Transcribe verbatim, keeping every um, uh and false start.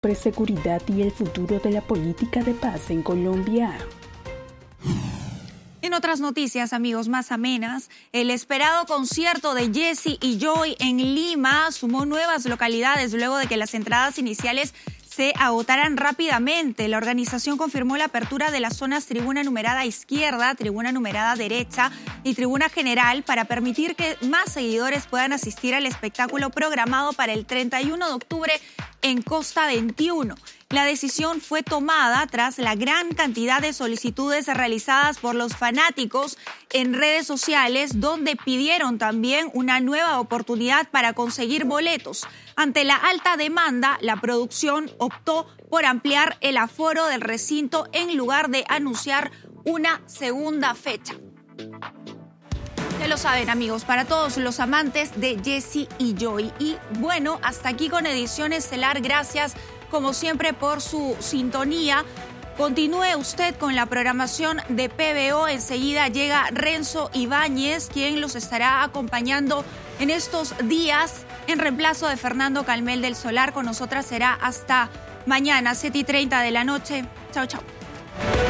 sobre seguridad y el futuro de la política de paz en Colombia. En otras noticias, amigos, más amenas, el esperado concierto de Jesse y Joy en Lima sumó nuevas localidades luego de que las entradas iniciales se agotaran rápidamente. La organización confirmó la apertura de las zonas tribuna numerada izquierda, tribuna numerada derecha y tribuna general para permitir que más seguidores puedan asistir al espectáculo programado para el treinta y uno de octubre en Costa veintiuno. La decisión fue tomada tras la gran cantidad de solicitudes realizadas por los fanáticos en redes sociales, donde pidieron también una nueva oportunidad para conseguir boletos. Ante la alta demanda, la producción optó por ampliar el aforo del recinto en lugar de anunciar una segunda fecha. Ya lo saben, amigos, para todos los amantes de Jesse y Joy. Y bueno, hasta aquí con Edición Estelar. Gracias, como siempre, por su sintonía. Continúe usted con la programación de P B O. Enseguida llega Renzo Ibáñez, quien los estará acompañando en estos días en reemplazo de Fernando Calmel del Solar. Con nosotras será hasta mañana, siete y treinta de la noche. Chao, chao.